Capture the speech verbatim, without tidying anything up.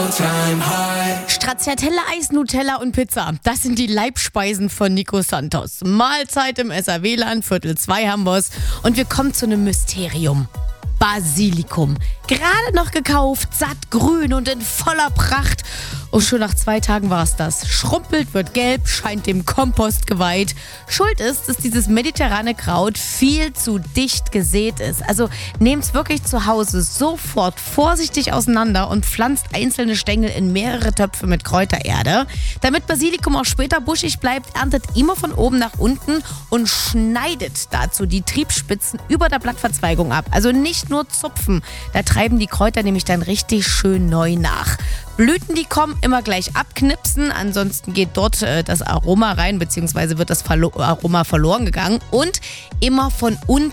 all-time high. Stracciatella, Eis, Nutella und Pizza. Das sind die Leibspeisen von Nico Santos. Mahlzeit im S R W-Land, Viertel zwei haben wir's. Und wir kommen zu einem Mysterium. Basilikum. Gerade noch gekauft, satt, grün und in voller Pracht. Und schon nach zwei Tagen war es das. Schrumpelt, wird gelb, scheint dem Kompost geweiht. Schuld ist, dass dieses mediterrane Kraut viel zu dicht gesät ist. Also nehmt's wirklich zu Hause sofort vorsichtig auseinander und pflanzt einzelne Stängel in mehrere Töpfe mit Kräutererde. Damit Basilikum auch später buschig bleibt, erntet immer von oben nach unten und schneidet dazu die Triebspitzen über der Blattverzweigung ab. Also nicht nur zupfen. Da treiben die Kräuter nämlich dann richtig schön neu nach. Blüten, die kommen, immer gleich abknipsen, ansonsten geht dort äh, das Aroma rein, beziehungsweise wird das Verlo- Aroma verloren gegangen. Und immer von unten